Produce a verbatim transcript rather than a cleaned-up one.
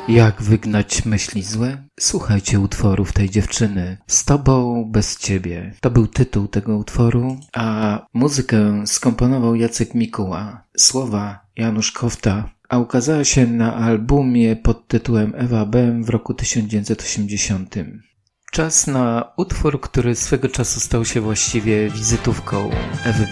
Jak wygnać myśli złe? Słuchajcie utworów tej dziewczyny. Z tobą, bez ciebie. To był tytuł tego utworu, a muzykę skomponował Jacek Mikuła. Słowa Janusz Kofta, a ukazała się na albumie pod tytułem Ewa Bem w roku tysiąc dziewięćset osiemdziesiątym. Czas na utwór, który swego czasu stał się właściwie wizytówką Ewy